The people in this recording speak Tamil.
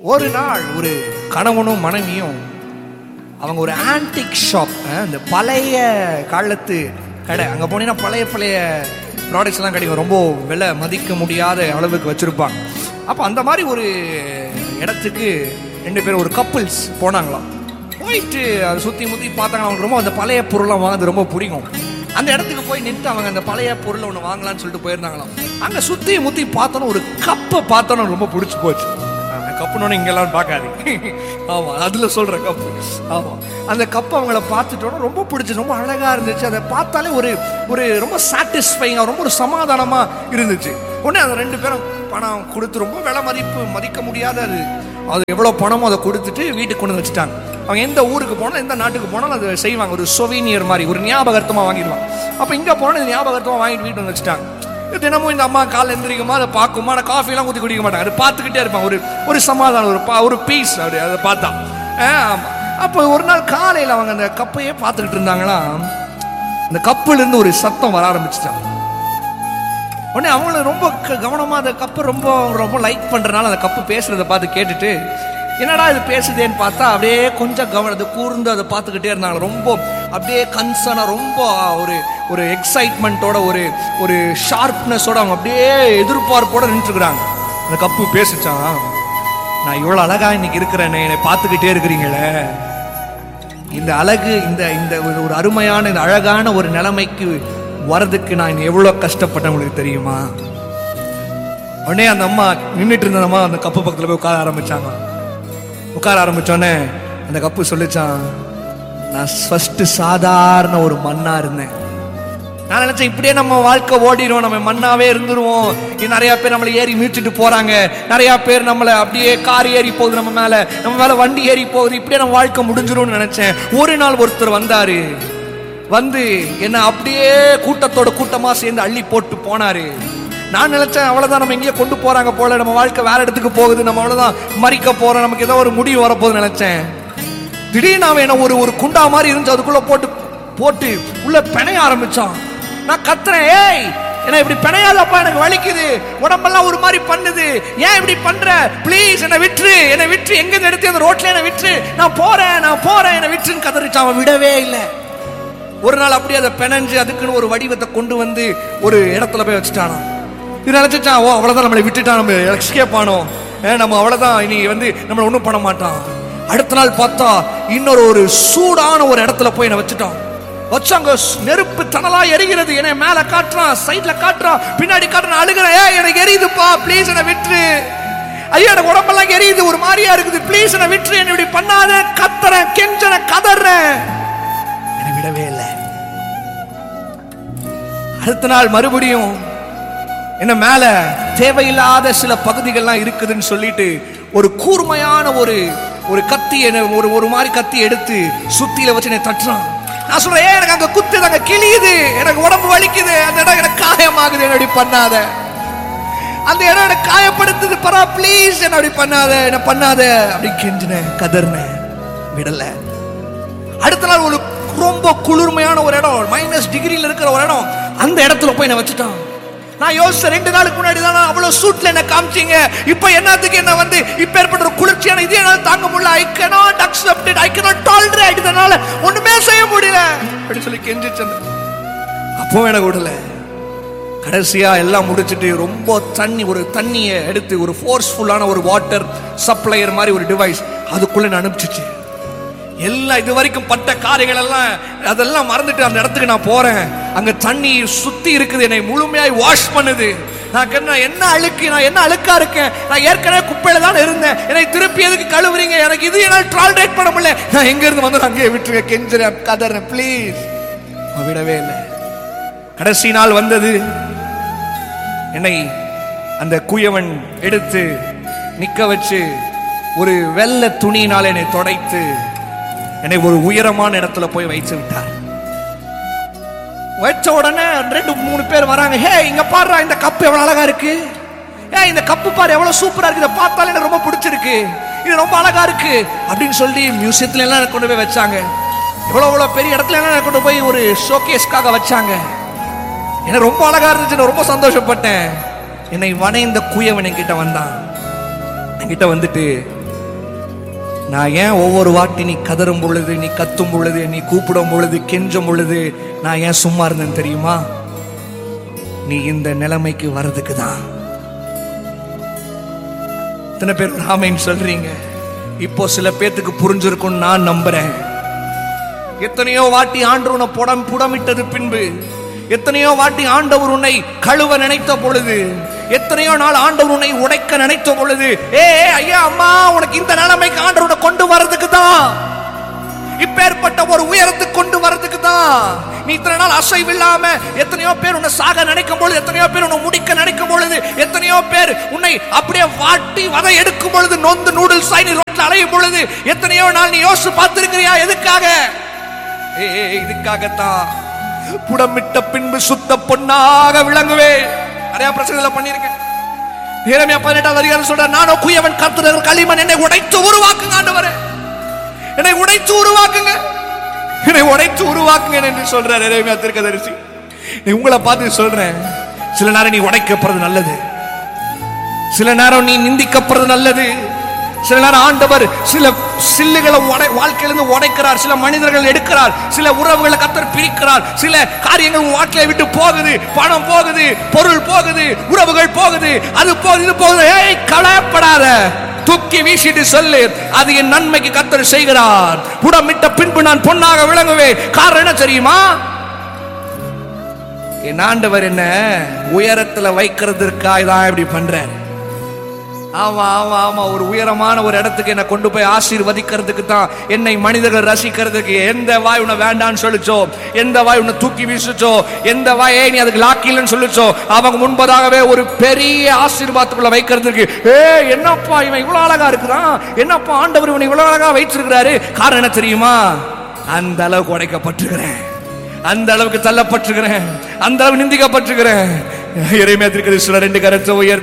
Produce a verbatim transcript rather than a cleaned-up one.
ஒரு நாள் ஒரு கணவனும் மனைவியும் அவங்க ஒரு ஆன்டிக் ஷாப், இந்த பழைய காலத்து கடை, அங்கே போனீங்கன்னா பழைய பழைய ப்ராடக்ட்ஸ் எல்லாம் கிடைக்கும், ரொம்ப விலை மதிக்க முடியாத அளவுக்கு வச்சுருப்பாங்க. அப்போ அந்த மாதிரி ஒரு இடத்துக்கு ரெண்டு பேரும் ஒரு கப்புள்ஸ் போனாங்களாம். போயிட்டு அதை சுற்றி முற்றி பார்த்தாங்க. அவங்களுக்கு ரொம்ப அந்த பழைய பொருளை வாங்குறது ரொம்ப பிடிக்கும். அந்த இடத்துக்கு போய் நின்று அவங்க அந்த பழைய பொருளை ஒன்று வாங்கலான்னு சொல்லிட்டு போயிருந்தாங்களாம். அங்கே சுற்றி முற்றி பார்த்தோன்னு ஒரு கப்பை பார்த்தோன்னு ரொம்ப பிடிச்சி போச்சு. கப்புன்னு இங்கெல்லாம் பார்க்காது. ஆமாம், அதில் சொல்கிற கப்பு. ஆமாம், அந்த கப்பு அவங்கள பார்த்துட்டோன்னா ரொம்ப பிடிச்சி, ரொம்ப அழகாக இருந்துச்சு. அதை பார்த்தாலே ஒரு ஒரு ரொம்ப சாட்டிஸ்ஃபைங்காக, ரொம்ப ஒரு சமாதானமாக இருந்துச்சு. உடனே அந்த ரெண்டு பேரும் பணம் கொடுத்து, ரொம்ப விலை மதிப்பு மதிக்க முடியாத அது அது எவ்வளோ பணமோ அதை கொடுத்துட்டு வீட்டுக்கு கொண்டு வச்சுட்டாங்க. அவங்க எந்த ஊருக்கு போனாலும் எந்த நாட்டுக்கு போனாலும் அதை செய்வாங்க. ஒரு சொவீனியர் மாதிரி, ஒரு ஞாபகார்த்தமாக வாங்கிடுவாங்க. அப்போ இங்கே போனால் ஞாபகார்த்தமாக வாங்கிட்டு வீட்டு வந்து வச்சுட்டாங்க. தினமும் இந்த அம்மா காலை எந்திரிக்குமா அதை பார்க்குமா, அதை காஃபிலாம் ஊற்றி குடிக்க மாட்டாங்க, அதை பார்த்துக்கிட்டே இருப்பாங்க. ஒரு ஒரு சமாதானம், ஒரு பா ஒரு பீஸ் அப்படி அதை பார்த்தா. ஆமாம். அப்போ ஒரு நாள் காலையில் அவங்க அந்த கப்பையே பார்த்துக்கிட்டு இருந்தாங்களா, அந்த கப்புலேருந்து ஒரு சத்தம் வர ஆரம்பிச்சிட்டாங்க. உடனே அவங்கள ரொம்ப கவனமாக அந்த கப்பை ரொம்ப ரொம்ப லைக் பண்ணுறதுனால அந்த கப்பு பேசுகிறத பார்த்து கேட்டுட்டு, என்னடா இது பேசுதேன்னு பார்த்தா அப்படியே கொஞ்சம் கவனத்தை கூர்ந்து அதை பார்த்துக்கிட்டே இருந்தாங்க. ரொம்ப அப்படியே கன்சர்னாக, ரொம்ப ஒரு ஒரு எக்ஸைட்மெண்ட்டோட, ஒரு ஒரு ஷார்ப்னஸோட அவங்க அப்படியே எதிர்பார்ப்போட நின்றுக்கிறாங்க. அந்த கப்பு பேசிச்சான், நான் இவ்வளோ அழகா இன்னைக்கு இருக்கிறேன்னு என்னை பார்த்துக்கிட்டே இருக்கிறீங்களே, இந்த அழகு, இந்த இந்த ஒரு அருமையான இந்த அழகான ஒரு நிலைமைக்கு வரதுக்கு நான் எவ்வளோ கஷ்டப்பட்டேன் உங்களுக்கு தெரியுமா? உடனே அந்த அம்மா நின்றுட்டு இருந்தம்மா அந்த கப்பு பக்கத்தில் போய் உட்கார ஆரம்பிச்சாங்க. உட்கார ஆரம்பிச்சோடனே அந்த கப்பு சொல்லிச்சான், நான் ஃபர்ஸ்ட் சாதாரண ஒரு மண்ணா இருந்தேன். நான் நினைச்சேன் இப்படியே நம்ம வாழ்க்கை ஓடிடுவோம், நம்ம மண்ணாவே இருந்துருவோம். நிறைய பேர் நம்மளை ஏறி மீட்டுட்டு போறாங்க, நிறைய பேர் நம்மளை அப்படியே கார் ஏறி போகுது, நம்ம மேல நம்ம மேல வண்டி ஏறி போகுது, இப்படியே நம்ம வாழ்க்கை முடிஞ்சிரும்னு நினைச்சேன். ஒரு நாள் ஒருத்தர் வந்தாரு, வந்து என்ன அப்படியே கூட்டத்தோட கூட்டமா சேர்ந்து அள்ளி போட்டு போனாரு. நான் நினைச்சேன் அவ்வளவுதான், நம்ம எங்கேயே கொண்டு போறாங்க போல, நம்ம வாழ்க்கை வேற இடத்துக்கு போகுது, நம்ம அவ்வளவுதான் மறிக்க போறோம், நமக்கு ஏதோ ஒரு முடிவு வரப்போகுது நினைச்சேன். திடீர்னு அவன் என்ன ஒரு ஒரு குண்டா மாதிரி இருந்துச்சு, அதுக்குள்ள போட்டு போட்டு உள்ள பிணைய ஆரம்பிச்சான். நான் கத்துறேன், ஏய் என்ன இப்படி பிணையாதப்பா, எனக்கு வலிக்குது, உடம்பெல்லாம் ஒரு மாதிரி பண்ணுது, ஏன் இப்படி பண்ற, பிளீஸ் என்னை விட்டுரு, என்னை விட்டுரு, எங்க எடுத்து அந்த ரோட்ல என்னை விட்டுரு, நான் போறேன் நான் போறேன் என்னை விட்டுருன்னு கதறிச்சான். அவன் விடவே இல்லை. ஒரு நாள் அப்படியே அதை பிணைஞ்சு அதுக்குன்னு ஒரு வடிவத்தை கொண்டு வந்து ஒரு இடத்துல போய் வச்சுட்டானா. இது நினைச்சான், ஓ அவ்வளவுதான் நம்மளை விட்டுட்டான், நம்ம எஸ்கேப் ஆனோம், நம்ம அவ்வளவுதான், இனி வந்து நம்மளை ஒன்றும் பண்ண மாட்டான். அடுத்த நாள் பார்த்தா இன்னொரு ஒரு சூடான ஒரு இடத்துல போய் என்ன வச்சுட்டான். வச்சாங்க, நெருப்பு தணலா எரிகிறது, என்னை மேல காட்டுறான், சைட்ல காட்டுறான், பின்னாடி காட்டுறான், அழுகிறேன், ஏய் எனக்கு எரியுதுப்பா, ப்ளீஸ் என்னை விட்டுரு, ஐயா எனக்கு உடம்பெல்லாம் எரியுது, ஒரு மாதிரியா இருக்குது, ப்ளீஸ் என்னை விட்டுரு, என்ன இப்படி பண்ணாத, கத்துறேன், கெஞ்சன கதறேன், என்னை விடவே இல்லை. அடுத்த நாள் மறுபடியும் என்ன மேல தேவையில்லாத சில பகுதிகள்லாம் இருக்குதுன்னு சொல்லிட்டு ஒரு கூர்மையான ஒரு ஒரு கத்தி, ஒரு ஒரு மாதிரி கத்தி எடுத்து சுத்தியில வச்சு என்னை தட்டுறான். நான் சொல்றேன், எனக்கு அங்க குத்துது, அங்க கிளியுது, எனக்கு உடம்பு வலிக்குது, அந்த இடம் எனக்கு காயமாகுது, என்ன அப்படி பண்ணாத, அந்த இடம் எனக்கு காயப்படுத்துது, பரா ப்ளீஸ் என்ன அப்படி பண்ணாத, என்ன பண்ணாத அப்படி கெஞ்சினேன், கதர்னேன், விடல. அடுத்த நாள் ஒரு ரொம்ப குளிர்மையான ஒரு இடம், மைனஸ் டிகிரியில் இருக்கிற ஒரு இடம், அந்த இடத்துல போய் என்ன வச்சுட்டான். நான் யோசிச்ச ரெண்டு நாளுக்கு முன்னாடி தான் அவ்வளவு சூட்ல என்ன காமிச்சீங்க, இப்ப என்னத்துக்கு என்ன வந்து இப்ப ஏற்பட்ட ஒரு குளிர்ச்சியான இது என்னால தாங்க முடியல, ஐ cannot accept it, I cannot tolerate, இதனால ஒண்ணுமே செய்ய முடியல அப்படி சொல்லி கெஞ்சிச்சேன். அப்போ எனக்கு விடல. கடைசியா எல்லாம் முடிச்சுட்டு ரொம்ப தண்ணி, ஒரு தண்ணியை எடுத்து ஒரு ஃபோர்ஸ்ஃபுல்லான ஒரு வாட்டர் சப்ளையர் மாதிரி ஒரு டிவைஸ் அதுக்குள்ள நான் அனுப்பிச்சிச்சு. எல்லாம் இது வரைக்கும் பட்ட காரியங்கள் எல்லாம் அதெல்லாம் மறந்துட்டு அந்த இடத்துக்கு நான் போறேன். அங்க தண்ணி சுத்தி இருக்குது, என்னை முழுமையாய் வாஷ் பண்ணுது. நான் கேட்டேன், என்ன அழுக்கு, நான் என்ன அழுக்கா இருக்கேன், நான் ஏற்கனவே குப்பையில தான் இருந்தேன், என்னை திருப்பி எதுக்கு கழுவுறீங்க, எனக்கு இது என்னால் டாலரேட் பண்ண முடியல, நான் எங்க இருந்து வந்து அங்கேயே விட்டுருங்க, கெஞ்சுறேன், கதறேன், ப்ளீஸ். விடவே இல்லை. கடைசி நாள் வந்தது. என்னை அந்த குயவன் எடுத்து நிக்க வச்சு ஒரு வெள்ளை துணியினால் என்னை தொடைத்து என்னை ஒரு உயரமான இடத்துல போய் வைத்து விட்டார். வச்ச உடனே ரெண்டு மூணு பேர் வராங்க, ஹே இங்க பாரு, இந்த கப்பு எவ்வளவு அழகா இருக்கு, ஏ இந்த கப்பு பாரு எவ்வளவு சூப்பரா இருக்கு, இதை பார்த்தாலே எனக்கு ரொம்ப பிடிச்சிருக்கு, இது ரொம்ப அழகா இருக்கு அப்படின்னு சொல்லி மியூசியத்துல எல்லாம் கொண்டு போய் வச்சாங்க. எவ்வளவு எவ்வளவு பெரிய இடத்துல எல்லாம் கொண்டு போய் ஒரு ஷோகேஸ்க்காக வச்சாங்க. எனக்கு ரொம்ப அழகா இருந்துச்சு, ரொம்ப சந்தோஷப்பட்டேன். என்னை வணைந்த குயவன் என்கிட்ட வந்தான். என்கிட்ட வந்துட்டு, நான் ஏன் ஒவ்வொரு வாட்டி நீ கதறும் பொழுது, நீ கத்தும் பொழுது, நீ கூப்பிடும் பொழுது, கெஞ்சும் பொழுது நான் ஏன் சும்மா இருந்தேன் தெரியுமா? நீ இந்த நிலைமைக்கு வர்றதுக்கு தான். எத்தனை பேர் ஆமென் சொல்றீங்க? இப்போ சில பேத்துக்கு புரிஞ்சிருக்கும் நான் நம்புறேன். எத்தனையோ வாட்டி ஆண்டவர் உன்னை புடம் புடமிட்டது பின்பு, எத்தனையோ வாட்டி ஆண்டவர் உன்னை கழுவ நினைத்த பொழுது, எத்தனையோ நாள் ஆண்டவர் உன்னை உடைக்க நினைத்த பொழுது, ஏ ஐயா அம்மா, உனக்கு இந்த நிலைமைக்கு ஆண்டவர் உன்னை கொண்டு வர்றதுக்கு தான், இப்பேற்பட்ட ஒரு உயரத்துக்கு கொண்டு வர்றதுக்கு தான். நீ இத்தனை நாள் அசைவில்லாம, எத்தனையோ பேர் உன்னை சாக நினைக்கும் பொழுது, எத்தனையோ பேர் உன்னை முடிக்க நினைக்கும் பொழுது, எத்தனையோ பேர் உன்னை அப்படியே வாட்டி வதை எடுக்கும் பொழுது, நொந்து நூடுல்ஸ் ஆகி நீ ரோட்ல அலையும் பொழுது, எத்தனையோ நாள் நீ யோசிச்சு பார்த்திருக்கிறியா? எதுக்காக? ஏ இதுக்காகத்தான். புடமிட்ட பின்பு சுத்த பொன்னாக விளங்குவே. நிறைய பிரச்சனை பண்ணிருக்கேன். எரேமியா பதினெட்டாவது அதிகாரம் சொல்ற, நானோ குயவன் கர்த்தர் களிமண், என்னை உடைத்து உருவாக்குங்க ஆண்டவரே, என்னை உடைத்து உருவாக்குங்க, என்னை உடைத்து உருவாக்குங்க என்று சொல்றார் எரேமியா தீர்க்கதரிசி. உங்களை பார்த்து சொல்றேன், சில நேரம் நீ உடைக்கப்படுறது நல்லது, சில நேரம் நீ நிந்திக்கப்படுறது நல்லது. சில நேரம் ஆண்டவர் சில சில்லுகளை வாழ்க்கையிலிருந்து உடைக்கிறார், சில மனிதர்கள் எடுக்கிறார், சில உறவுகளை கர்த்தர் பிரிக்கிறார், சில காரியங்கள் வாழ்க்கையை விட்டு போகுது, பணம் போகுது, பொருள் போகுது, உறவுகள் போகுது, அது போகுது, இது போகுது. ஏய் கவலைப்படாத, தூக்கி வீசிட்டு சொல்லு, அது என் நன்மைக்கு கர்த்தர் செய்கிறார். புடமிட்ட பின்பு நான் பொன்னாக விளங்குவேன். காரணம் என்ன தெரியுமா? என் ஆண்டவர் என்ன உயரத்துல வைக்கிறதுக்காக தான் இப்படி பண்றார். ஆமா ஆமா ஆமா ஒரு உயரமான ஒரு இடத்துக்கு என்னை கொண்டு போய் ஆசீர்வதிக்கிறதுக்கு தான், என்னை மனிதர்கள் ரசிக்கிறதுக்கு. எந்த வாய் உன்னை வேண்டான்னு சொல்லிச்சோ, எந்த வாய் உன்னை தூக்கி வீசுச்சோ, எந்த வாய் நீ அதுக்கு லாக்கிலன்னு சொல்லிச்சோ, அவங்க முன்பதாகவே ஒரு பெரிய ஆசீர்வாதத்துக்குள்ள வைக்கிறதுக்கு. ஏ என்னப்பா இவன் இவ்வளவு அழகா இருக்கிறான், என்னப்பா ஆண்டவர் இவன் இவ்வளவு அழகா வைச்சிருக்கிறாரு. காரணம் என்ன தெரியுமா? அந்த அளவுக்கு உடைக்கப்பட்டிருக்கிறேன், அந்த அளவுக்கு தள்ளப்பட்டிருக்கிறேன், அந்த அளவுக்கு நிந்திக்கப்பட்டிருக்கிறேன். எரேமியா தீர்க்கதரிசி ரெண்டு கரத்தை உயர்த்தி